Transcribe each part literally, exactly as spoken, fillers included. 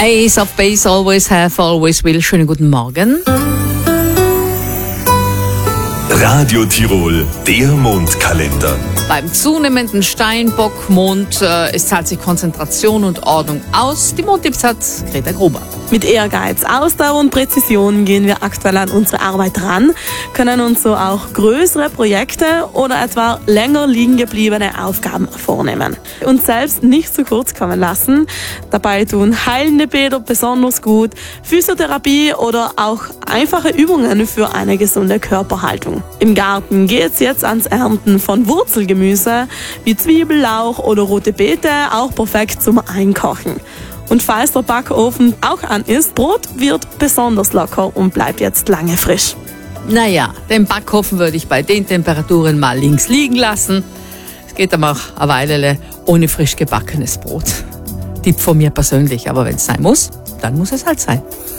Ace of Base, always have, always will. Schönen guten Morgen. Radio Tirol, der Mondkalender. Beim zunehmenden Steinbock-Mond äh, es zahlt sich Konzentration und Ordnung aus. Die Mondtipps hat Greta Gruber. Mit Ehrgeiz, Ausdauer und Präzision gehen wir aktuell an unsere Arbeit ran, können uns so auch größere Projekte oder etwa länger liegen gebliebene Aufgaben vornehmen. Uns selbst nicht zu kurz kommen lassen. Dabei tun heilende Bäder besonders gut, Physiotherapie oder auch einfache Übungen für eine gesunde Körperhaltung. Im Garten geht's jetzt ans Ernten von Wurzelgemüse wie Zwiebel, Lauch oder rote Beete, auch perfekt zum Einkochen. Und falls der Backofen auch an ist, Brot wird besonders locker und bleibt jetzt lange frisch. Naja, den Backofen würde ich bei den Temperaturen mal links liegen lassen. Es geht aber auch eine Weile ohne frisch gebackenes Brot. Tipp von mir persönlich, aber wenn es sein muss, dann muss es halt sein.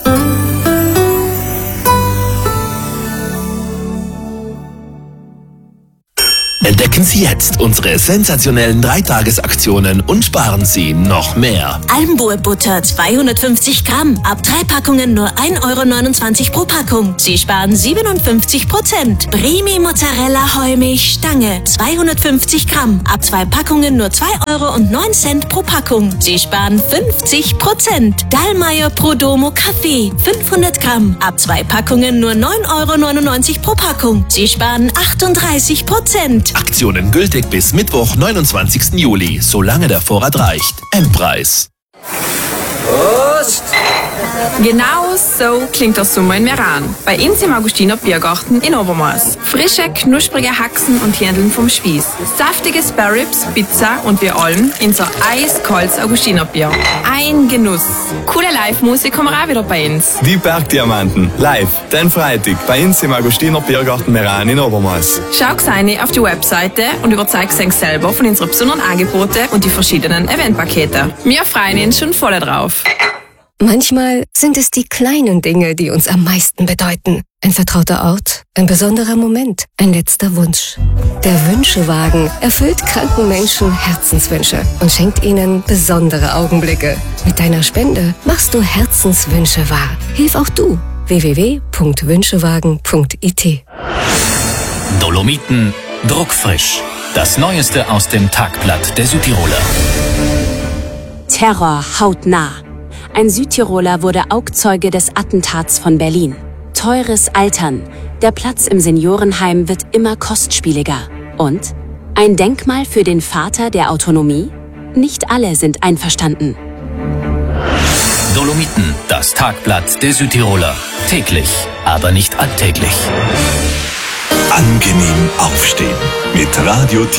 Entdecken Sie jetzt unsere sensationellen Dreitagesaktionen und sparen Sie noch mehr. Almboer Butter zweihundertfünfzig Gramm. Ab drei Packungen nur ein Euro neunundzwanzig pro Packung. Sie sparen siebenundfünfzig Prozent. Bremi Mozzarella Heumilch Stange zweihundertfünfzig Gramm. Ab zwei Packungen nur zwei Euro und neun Cent pro Packung. Sie sparen fünfzig Prozent. Dallmayr Prodomo Kaffee fünfhundert Gramm. Ab zwei Packungen nur neun Euro neunundneunzig pro Packung. Sie sparen achtunddreißig Prozent. Aktionen gültig bis Mittwoch, neunundzwanzigsten Juli, solange der Vorrat reicht. Endpreis. Prost! Genau so klingt der Sommer in Meran. Bei uns im Augustiner Biergarten in Obermaß. Frische, knusprige Haxen und Hähndeln vom Spieß. Saftige Sparrows, Pizza und wir allen unser eiskaltes Augustiner Bier. Ein Genuss. Coole Live-Musik haben wir auch wieder bei uns. Die Bergdiamanten, live, den Freitag, bei uns im Augustiner Biergarten Meran in Obermaß. Schau rein auf die Webseite und überzeug dich selber von unseren besonderen Angeboten und die verschiedenen Eventpakete. Wir freuen uns schon voll drauf. Manchmal sind es die kleinen Dinge, die uns am meisten bedeuten. Ein vertrauter Ort, ein besonderer Moment, ein letzter Wunsch. Der Wünschewagen erfüllt kranken Menschen Herzenswünsche und schenkt ihnen besondere Augenblicke. Mit deiner Spende machst du Herzenswünsche wahr. Hilf auch du. w w w punkt wünschewagen punkt i t. Dolomiten druckfrisch. Das Neueste aus dem Tagblatt der Südtiroler. Terror hautnah. Ein Südtiroler wurde Augzeuge des Attentats von Berlin. Teures Altern. Der Platz im Seniorenheim wird immer kostspieliger. Und ein Denkmal für den Vater der Autonomie? Nicht alle sind einverstanden. Dolomiten, das Tagblatt der Südtiroler. Täglich, aber nicht alltäglich. Angenehm aufstehen mit Radio